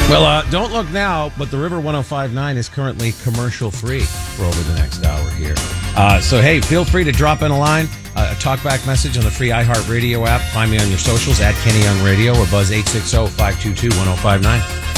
Well, don't look now, but the River 105.9 is currently commercial free for over the next hour here. So, hey, feel free to drop in a line, a talkback message on the free iHeartRadio app. Find me on your socials at Kenny Young Radio or buzz 860-522-1059.